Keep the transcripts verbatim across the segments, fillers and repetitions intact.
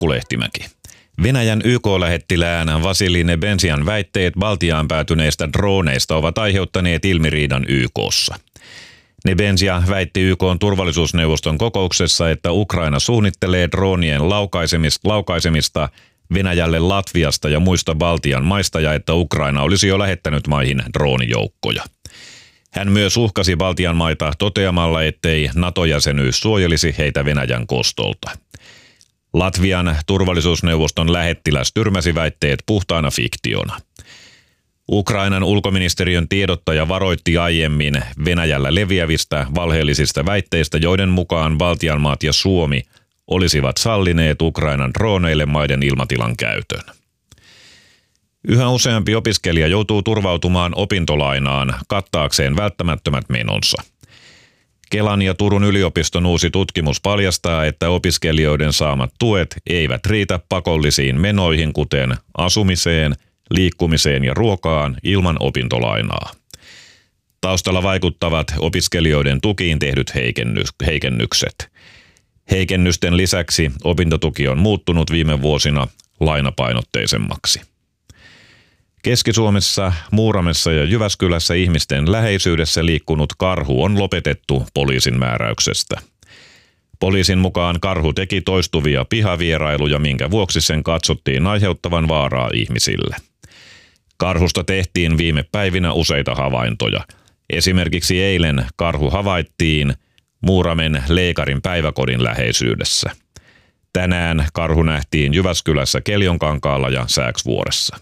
Markku Lehtimäki. Venäjän Y K-lähettilään Vasili Nebenzian väitteet Baltiaan päätyneistä droneista ovat aiheuttaneet ilmiriidan Y K:ssa. Nebenzia väitti Y K:n turvallisuusneuvoston kokouksessa, että Ukraina suunnittelee dronien laukaisemista, laukaisemista Venäjälle Latviasta ja muista Baltian maista ja että Ukraina olisi jo lähettänyt maihin droonijoukkoja. Hän myös uhkasi Baltian maita toteamalla, ettei NATO-jäsenyys suojelisi heitä Venäjän kostolta. Latvian turvallisuusneuvoston lähettiläs tyrmäsi väitteet puhtaana fiktiona. Ukrainan ulkoministeriön tiedottaja varoitti aiemmin Venäjällä leviävistä valheellisista väitteistä, joiden mukaan Baltian maat ja Suomi olisivat sallineet Ukrainan droneille maiden ilmatilan käytön. Yhä useampi opiskelija joutuu turvautumaan opintolainaan kattaakseen välttämättömät menonsa. Kelan ja Turun yliopiston uusi tutkimus paljastaa, että opiskelijoiden saamat tuet eivät riitä pakollisiin menoihin, kuten asumiseen, liikkumiseen ja ruokaan ilman opintolainaa. Taustalla vaikuttavat opiskelijoiden tukiin tehdyt heikennykset. Heikennysten lisäksi opintotuki on muuttunut viime vuosina lainapainotteisemmaksi. Keski-Suomessa, Muuramessa ja Jyväskylässä ihmisten läheisyydessä liikkunut karhu on lopetettu poliisin määräyksestä. Poliisin mukaan karhu teki toistuvia pihavierailuja, minkä vuoksi sen katsottiin aiheuttavan vaaraa ihmisille. Karhusta tehtiin viime päivinä useita havaintoja. Esimerkiksi eilen karhu havaittiin Muuramen Leikarin päiväkodin läheisyydessä. Tänään karhu nähtiin Jyväskylässä Keljonkankaalla ja Sääksvuoressa.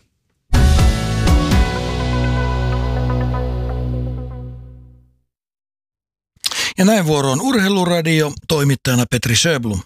Ja näin vuoroon Urheiluradio, toimittajana Petri Sjöblom.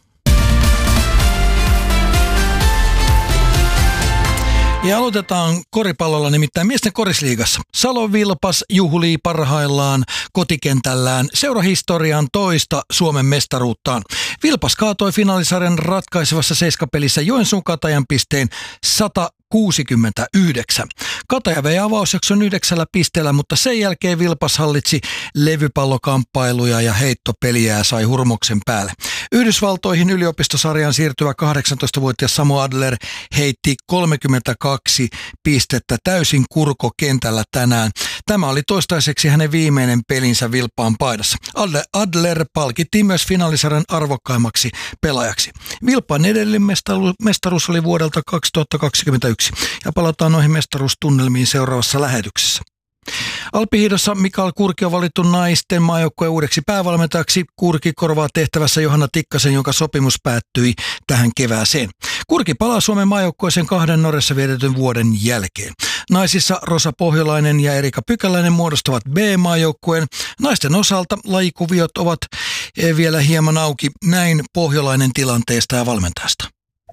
Ja aloitetaan koripallolla, nimittäin miesten korisliigassa. Salon Vilpas juhlii parhaillaan kotikentällään seurahistorian toista Suomen mestaruuttaan. Vilpas kaatoi finaalisarjan ratkaisevassa seiskapelissä Joensuun Katajan pisteen sata kuusikymmentäyhdeksän. Kataja vei avausjakson yhdeksällä pisteellä, mutta sen jälkeen Vilpas hallitsi levypallokamppailuja ja heittopeliä ja sai hurmoksen päälle. Yhdysvaltoihin yliopistosarjaan siirtyvä kahdeksantoistavuotias Samu Adler heitti kolmekymmentäkaksi pistettä täysin kurkokentällä tänään. Tämä oli toistaiseksi hänen viimeinen pelinsä Vilppaan paidassa. Adler, Adler palkittiin myös finaalisarjan arvokkaimmaksi pelaajaksi. Vilppaan edellinen mestaruus oli vuodelta kaksituhattakaksikymmentäyksi. Ja palataan noihin mestaruustunnelmiin seuraavassa lähetyksessä. Alppihiidossa Mikael Kurki on valittu naisten maajoukkueen uudeksi päävalmentajaksi. Kurki korvaa tehtävässä Johanna Tikkasen, jonka sopimus päättyi tähän kevääseen. Kurki palaa Suomen maajoukkueeseen kahden Norjassa vietetyn vuoden jälkeen. Naisissa Rosa Pohjolainen ja Erika Pykäläinen muodostavat B-maajoukkueen. Naisten osalta lajikuviot ovat vielä hieman auki. Näin Pohjolainen tilanteesta ja valmentajasta.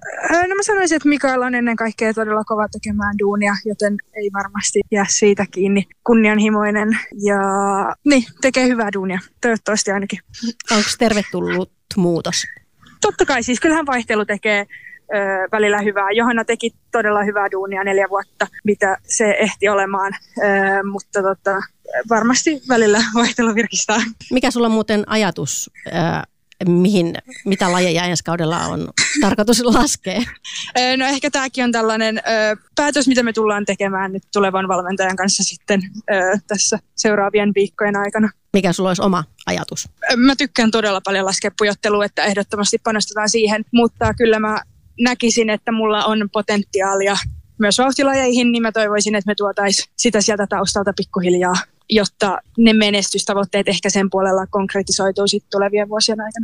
No mä sanoisin, että Mikael on ennen kaikkea todella kova tekemään duunia, joten ei varmasti jää siitä kiinni. Kunnianhimoinen ja niin, tekee hyvää duunia, toivottavasti ainakin. Onko tervetullut muutos? Totta kai, siis kyllähän vaihtelu tekee ö, välillä hyvää. Johanna teki todella hyvää duunia neljä vuotta, mitä se ehti olemaan, ö, mutta tota, varmasti välillä vaihtelu virkistää. Mikä sulla on muuten ajatus? Ö- Mihin, mitä lajeja ensi kaudella on tarkoitus laskea? No ehkä tämäkin on tällainen ö, päätös, mitä me tullaan tekemään nyt tulevan valmentajan kanssa sitten ö, tässä seuraavien viikkojen aikana. Mikä sulla olisi oma ajatus? Mä tykkään todella paljon laskea pujottelua, että ehdottomasti panostetaan siihen, mutta kyllä mä näkisin, että mulla on potentiaalia myös vauhtilajeihin, niin mä toivoisin, että me tuotaisiin sitä sieltä taustalta pikkuhiljaa, jotta ne menestystavoitteet ehkä sen puolella konkretisoituu sitten tulevien vuosien aikana.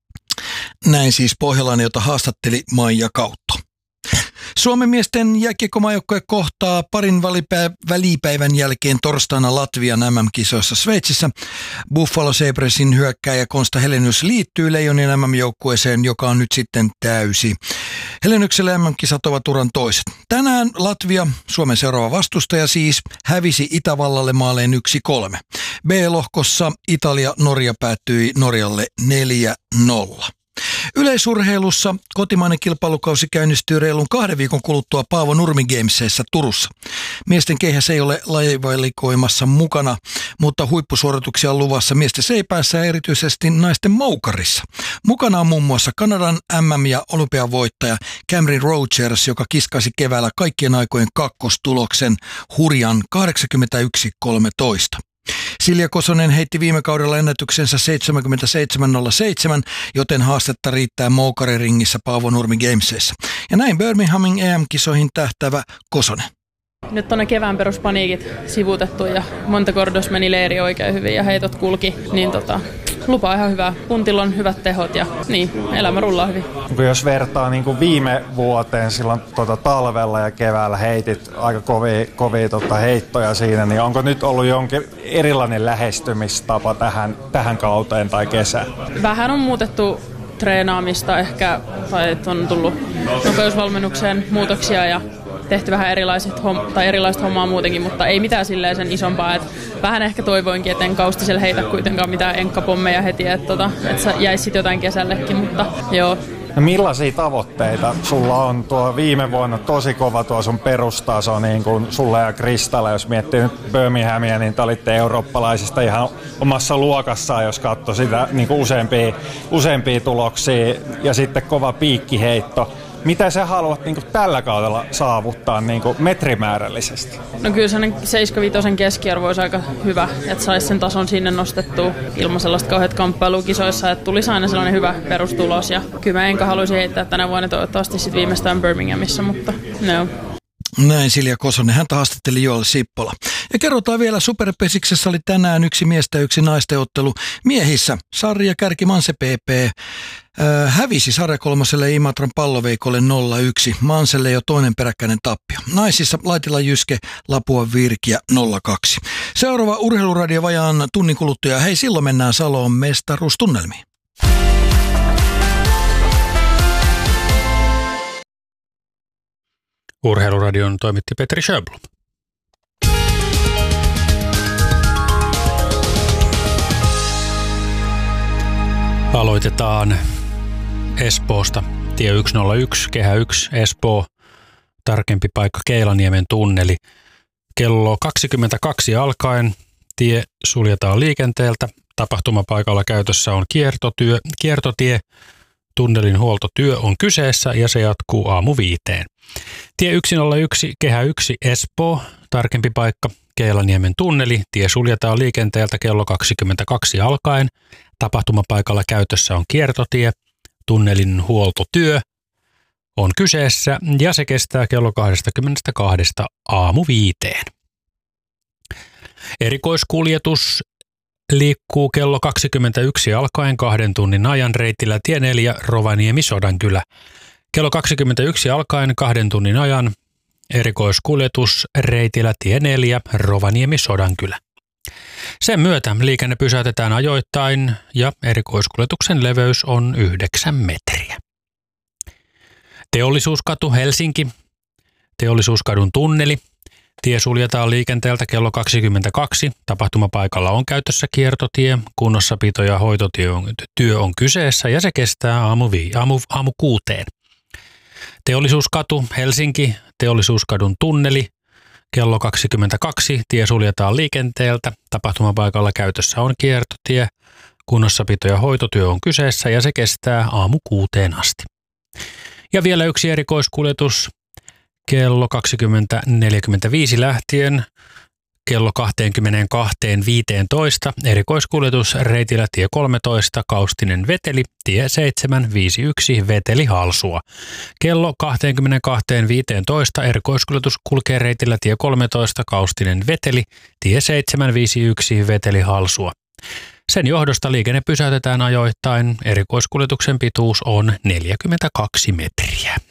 Näin siis Pohjalainen, jota haastatteli Maija Kautto. Suomen miesten jääkiekkomaajoukkue kohtaa parin välipäivän jälkeen torstaina Latvian M M-kisoissa Sveitsissä. Buffalo Sabresin hyökkääjä Konsta Helenius liittyy Leijonin M M-joukkueeseen, joka on nyt sitten täysi. Heleniukselle M M-kisat ovat uran toiset. Tänään Latvia, Suomen seuraava vastustaja siis, hävisi Itävallalle maaleen yksi kolme. B-lohkossa Italia-Norja päättyi Norjalle neljä nolla. Yleisurheilussa kotimainen kilpailukausi käynnistyy reilun kahden viikon kuluttua Paavo Nurmi Gamesissa Turussa. Miesten keihäs ei ole lajivalikoimassa mukana, mutta huippusuorituksia on luvassa miesten seipäässä ja erityisesti naisten moukarissa. Mukana on muun muassa Kanadan M M- ja olympiavoittaja Cameron Rogers, joka kiskasi keväällä kaikkien aikojen kakkostuloksen hurjan kahdeksankymmentäyksi kolmetoista. Silja Kosonen heitti viime kaudella ennätyksensä seitsemänkymmentäseitsemän nolla seitsemän, joten haastetta riittää moukariringissä Paavo Nurmi Gamesissa. Ja näin Birminghamin E M-kisoihin tähtäävä Kosonen. Nyt on ne kevään peruspaniikit sivuutettu ja Monte Cordos meni leiri oikein hyvin ja heitot kulki, niin tota, lupaa ihan hyvää. Puntilla on hyvät tehot ja niin, elämä rullaa hyvin. Jos vertaa niin kuin viime vuoteen silloin tota, talvella ja keväällä heitit aika kovia, kovia tota, heittoja siinä, niin onko nyt ollut jonkin erilainen lähestymistapa tähän, tähän kauteen tai kesään? Vähän on muutettu treenaamista ehkä, tai on tullut nopeusvalmennukseen muutoksia ja tehty vähän erilaiset homm- tai erilaista hommaa muutenkin, mutta ei mitään silleen sen isompaa. Et vähän ehkä toivoinkin, että en kaustisella heitä kuitenkaan mitään enkkapommeja heti, että tota, et jäisi sitten jotain kesällekin, mutta joo. No millaisia tavoitteita sulla on? Tuo viime vuonna tosi kova tuo sun perustaso niin kuin sulle ja Kristalle. Jos miettii nyt Birminghamia, niin te olitte eurooppalaisista ihan omassa luokassaan, jos katsoi sitä niin kuin useampia, useampia tuloksia ja sitten kova piikkiheitto. Mitä sä haluat niin kuin tällä kaudella saavuttaa niin kuin metrimäärällisesti? No kyllä sellainen seitsemänkymmentäviisi keskiarvo olisi aika hyvä, että saisi sen tason sinne nostettua ilman sellaista kauheat kamppailukisoissa, että tulisi aina sellainen hyvä perustulos. Ja kyllä mä enkä haluaisi heittää tänä vuonna toivottavasti sitten viimeistään Birminghamissa, mutta no. Näin Silja Kosonen, häntä haastatteli Joel Sippola. Ja kerrotaan vielä, Superpesiksessä oli tänään yksi miestä yksi naisten ottelu miehissä. Sarja kärki Manse P P äh, hävisi sarjakolmoselle Imatran palloveikolle nolla yksi. Manselle jo toinen peräkkäinen tappio. Naisissa Laitila Jyske Lapua Virkiä nolla kaksi. Seuraava Urheiluradio vajaan tunnin kuluttua. Hei, silloin mennään Saloon mestaruustunnelmiin. Urheiluradion toimitti Petri Sjöblom. Aloitetaan Espoosta. Tie yksi nolla yksi, kehä yksi, Espoo. Tarkempi paikka Keilaniemen tunneli. Kello kaksikymmentäkaksi alkaen tie suljetaan liikenteeltä. Tapahtumapaikalla käytössä on kiertotyö, kiertotie. Tunnelin huoltotyö on kyseessä ja se jatkuu aamu viiteen. Tie yksi nolla yksi, kehä yksi, Espoo, tarkempi paikka, Keilaniemen tunneli. Tie suljetaan liikenteeltä kello kaksikymmentäkaksi alkaen. Tapahtumapaikalla käytössä on kiertotie. Tunnelin huoltotyö on kyseessä ja se kestää kello kaksikymmentäkaksi aamu viiteen. Erikoiskuljetus liikkuu kello kaksikymmentäyksi alkaen kahden tunnin ajan reitillä tie neljä Rovaniemi Sodankylä. Kello kaksikymmentäyksi alkaen kahden tunnin ajan erikoiskuljetus reitillä tie neljä Rovaniemi Sodankylä. Sen myötä liikenne pysäytetään ajoittain ja erikoiskuljetuksen leveys on yhdeksän metriä. Teollisuuskatu Helsinki, Teollisuuskadun tunneli. Tie suljetaan liikenteeltä kello kaksikymmentäkaksi. Tapahtumapaikalla on käytössä kiertotie, kunnossapito ja hoitotyö on, työ on kyseessä ja se kestää aamu, vii, aamu, aamu kuuteen. Teollisuuskatu Helsinki, Teollisuuskadun tunneli. Kello kaksikymmentäkaksi tie suljetaan liikenteeltä. Tapahtumapaikalla käytössä on kiertotie, kunnossapito ja hoitotyö on kyseessä ja se kestää aamu kuuteen asti. Ja vielä yksi erikoiskuljetus. Kello kaksikymmentä neljäkymmentäviisi lähtien kello kaksikymmentäkaksi viisitoista erikoiskuljetus reitillä tie kolmetoista Kaustinen Veteli, tie seitsemän viisikymmentäyksi Veteli Halsua. Kello kaksikymmentäkaksi viisitoista erikoiskuljetus kulkee reitillä tie kolmetoista Kaustinen Veteli, tie seitsemän viisikymmentäyksi Veteli Halsua. Sen johdosta liikenne pysäytetään ajoittain. Erikoiskuljetuksen pituus on neljäkymmentäkaksi metriä.